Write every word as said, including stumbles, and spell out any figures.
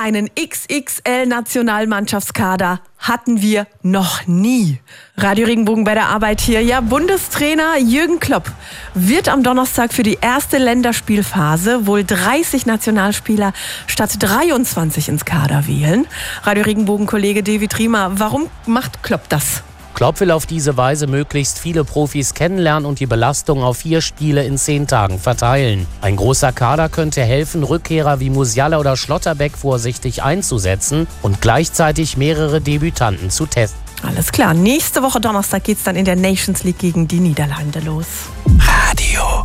einen X X L-Nationalmannschaftskader hatten wir noch nie. Radio Regenbogen bei der Arbeit hier. Ja, Bundestrainer Jürgen Klopp wird am Donnerstag für die erste Länderspielphase wohl dreißig Nationalspieler statt dreiundzwanzig ins Kader wählen. Radio Regenbogen-Kollege David Riemer, warum macht Klopp das? Klopp will auf diese Weise möglichst viele Profis kennenlernen und die Belastung auf vier Spiele in zehn Tagen verteilen. Ein großer Kader könnte helfen, Rückkehrer wie Musiala oder Schlotterbeck vorsichtig einzusetzen und gleichzeitig mehrere Debütanten zu testen. Alles klar, nächste Woche Donnerstag geht's dann in der Nations League gegen die Niederlande los. Radio